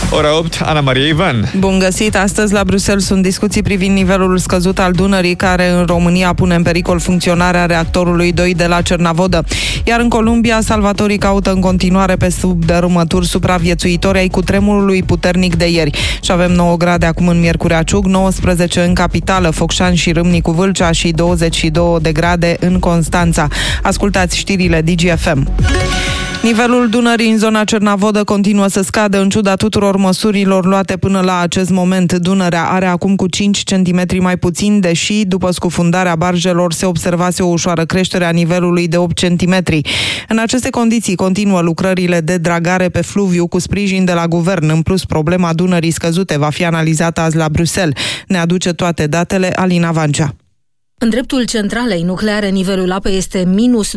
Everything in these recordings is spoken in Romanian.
Ora 8, Ana Maria Ivan. Bun găsit! Astăzi la Bruxelles sunt discuții privind nivelul scăzut al Dunării, care în România pune în pericol funcționarea reactorului 2 de la Cernavodă. Iar în Columbia, salvatorii caută în continuare pe sub dărâmături supraviețuitori ai cutremurului puternic de ieri. Și avem 9 grade acum în Miercurea Ciuc, 19 în capitală, Focșani și Râmnicu Vâlcea și 22 de grade în Constanța. Ascultați știrile DGFM. Nivelul Dunării în zona Cernavodă continuă să scadă în ciuda tuturor măsurilor luate până la acest moment. Dunărea are acum cu 5 cm mai puțin, deși după scufundarea barjelor se observase o ușoară creștere a nivelului de 8 cm. În aceste condiții continuă lucrările de dragare pe fluviu cu sprijin de la guvern. În plus, problema Dunării scăzute va fi analizată azi la Bruxelles. Ne aduce toate datele Alina Vancea. În dreptul centralei nucleare, nivelul apei este minus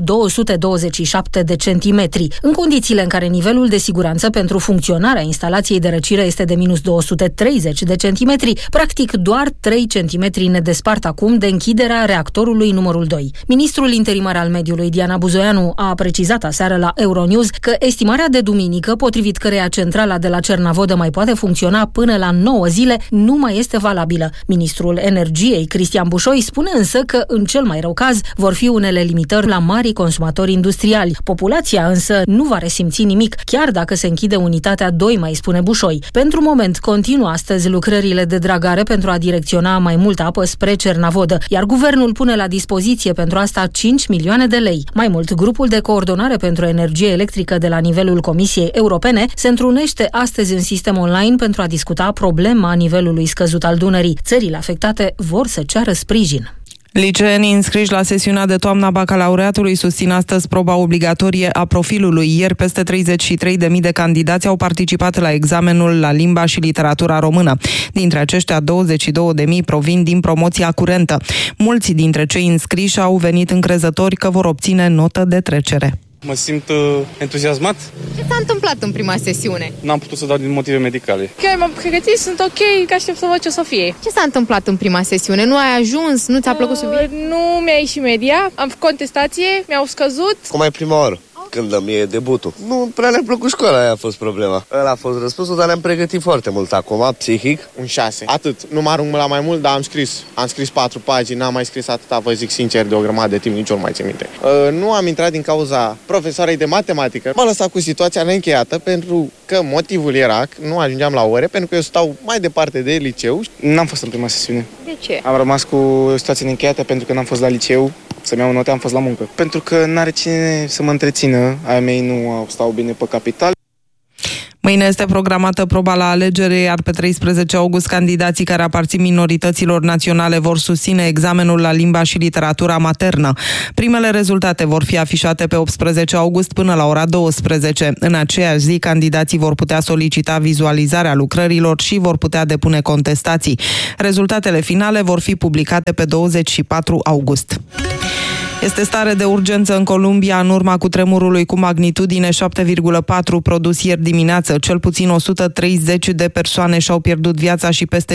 227 de centimetri, în condițiile în care nivelul de siguranță pentru funcționarea instalației de răcire este de minus 230 de centimetri. Practic, doar 3 centimetri ne despart acum de închiderea reactorului numărul 2. Ministrul interimar al mediului, Diana Buzoianu, a precizat aseară la Euronews că estimarea de duminică, potrivit căreia centrala de la Cernavodă mai poate funcționa până la 9 zile, nu mai este valabilă. Ministrul Energiei, Cristian Bușoi, spune însă că, în cel mai rău caz, vor fi unele limitări la marii consumatori industriali. Populația însă nu va resimți nimic, chiar dacă se închide unitatea 2, mai spune Bușoi. Pentru moment, continuă astăzi lucrările de dragare pentru a direcționa mai multă apă spre Cernavodă, iar guvernul pune la dispoziție pentru asta 5 milioane de lei. Mai mult, grupul de coordonare pentru energie electrică de la nivelul Comisiei Europene se întrunește astăzi în sistem online pentru a discuta problema nivelului scăzut al Dunării. Țările afectate vor să ceară sprijin. Liceenii înscriși la sesiunea de toamnă a bacalaureatului susțin astăzi proba obligatorie a profilului. Ieri, peste 33.000 de candidați au participat la examenul la limba și literatura română. Dintre aceștia, 22.000 provin din promoția curentă. Mulți dintre cei înscriși au venit încrezători că vor obține notă de trecere. Mă simt entuziasmat. Ce s-a întâmplat în prima sesiune? N-am putut să dau din motive medicale. Chiar m-am pregătit, sunt ok, că aștept să văd ce o să fie. Ce s-a întâmplat în prima sesiune? Nu ai ajuns? Nu ți-a plăcut subiectul? Nu mi-a ieșit media, am făcut contestație, mi-au scăzut. Cum e prima oară? Când îmi e debutul. Nu prea le-a plăcut școala, aia a fost problema. Ăla a fost răspunsul, dar ne-am pregătit foarte mult acum, psihic. Un 6. Atât. Nu mă arunc la mai mult, dar am scris 4 pagini, n-am mai scris atâta, vă zic sincer, de o grămadă de timp, nici nu mai țin minte. Nu am intrat din cauza profesoarei de matematică. M-am lăsat cu situația neîncheiată, pentru că motivul era că nu ajungeam la ore, pentru că eu stau mai departe de liceu. N-am fost în prima sesiune. De ce? Am rămas cu o situație neîncheiată pentru că n-am fost la liceu. Să-mi iau note, am fost la muncă. Pentru că n-are cine să mă întrețină, ai mei nu stau bine pe capital. Mâine este programată proba la alegere, iar pe 13 august candidații care aparțin minorităților naționale vor susține examenul la limba și literatura maternă. Primele rezultate vor fi afișate pe 18 august până la ora 12. În aceeași zi, candidații vor putea solicita vizualizarea lucrărilor și vor putea depune contestații. Rezultatele finale vor fi publicate pe 24 august. Este stare de urgență în Columbia în urma cutremurului cu magnitudine 7,4 produs ieri dimineață. Cel puțin 130 de persoane și-au pierdut viața și peste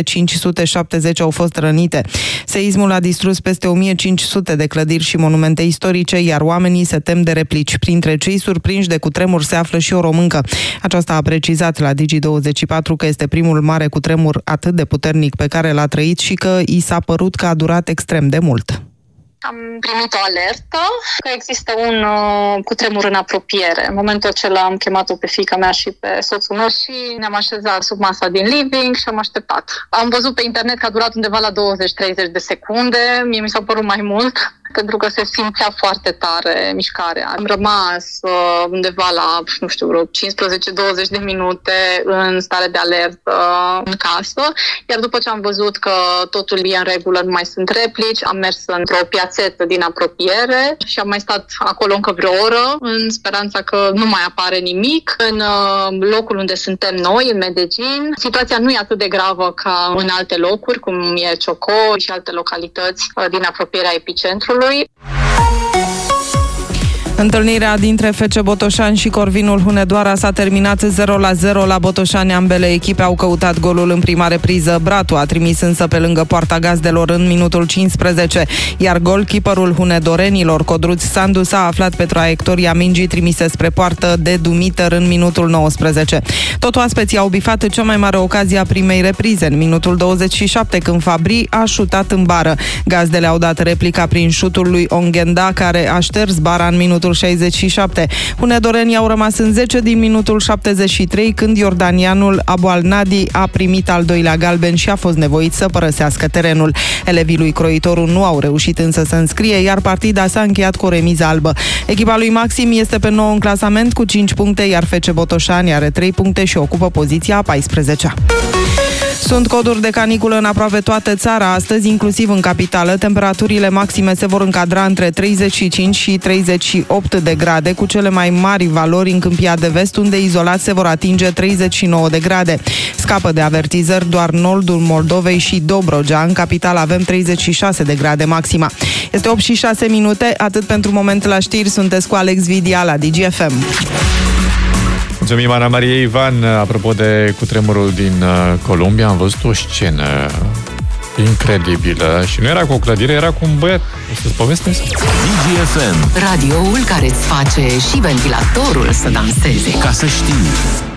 570 au fost rănite. Seismul a distrus peste 1500 de clădiri și monumente istorice, iar oamenii se tem de replici. Printre cei surprinși de cutremur se află și o româncă. Aceasta a precizat la Digi24 că este primul mare cutremur atât de puternic pe care l-a trăit și că i s-a părut că a durat extrem de mult. Am primit o alertă că există un cutremur în apropiere. În momentul acela am chemat-o pe fiica mea și pe soțul meu și ne-am așezat sub masa din living și am așteptat. Am văzut pe internet că a durat undeva la 20-30 de secunde. Mie mi s-a părut mai mult, pentru că se simțea foarte tare mișcarea. Am rămas undeva la, nu știu, 15-20 de minute în stare de alertă în casă, iar după ce am văzut că totul e în regulă, nu mai sunt replici, am mers într-o piațetă din apropiere și am mai stat acolo încă vreo oră, în speranța că nu mai apare nimic. În locul unde suntem noi, în Medellin, situația nu e atât de gravă ca în alte locuri, cum e Chocó și alte localități din apropierea epicentrului. Întâlnirea dintre FC Botoșani și Corvinul Hunedoara s-a terminat 0-0 la Botoșani. Ambele echipe au căutat golul în prima repriză. Bratu a trimis însă pe lângă poarta gazdelor în minutul 15, iar golkeeperul hunedorenilor, Codruț Sandu, s-a aflat pe traiectoria mingii trimise spre poartă de Dumităr în minutul 19. Tot oaspeții au bifat cea mai mare ocazie a primei reprize, în minutul 27, când Fabri a șutat în bară. Gazdele au dat replica prin șutul lui Onghenda, care a șters bara în minutul 67. Hunedorenii au rămas în 10 din minutul 73, când iordanianul Abu Al-Nadi a primit al doilea galben și a fost nevoit să părăsească terenul. Elevii lui Croitoru nu au reușit însă să înscrie, iar partida s-a încheiat cu o remiză albă. Echipa lui Maxim este pe 9 în clasament cu 5 puncte, iar FC Botoșani are 3 puncte și ocupă poziția a 14-a. Sunt coduri de caniculă în aproape toată țara. Astăzi, inclusiv în capitală, temperaturile maxime se vor încadra între 35 și 38 de grade, cu cele mai mari valori în Câmpia de Vest, unde izolat se vor atinge 39 de grade. Scapă de avertizări doar nordul Moldovei și Dobrogea. În capitală avem 36 de grade maxima. Este 8 și 6 minute, atât pentru moment la știri. Sunteți cu Alex Vidia la DGFM. Mulțumim, Ana Maria Ivan. Apropo de cutremurul din Columbia, am văzut o scenă incredibilă și nu era cu o clădire, era cu un băiat. O să-ți povestesc? DGFM, radioul care îți face și ventilatorul să danseze. Ca să știi.